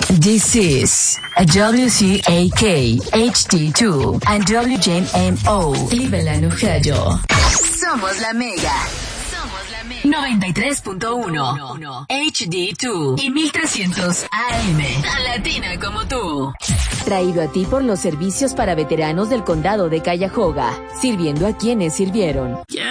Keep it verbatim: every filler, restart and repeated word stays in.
This is W C A K H D two and W J M O Cleveland, Ohio. Somos la Mega. Somos la Mega. noventa y tres punto uno H D dos y mil trescientos A M. Tan latina como tú. Traído a ti por los servicios para veteranos del condado de Cuyahoga, sirviendo a quienes sirvieron. Yeah.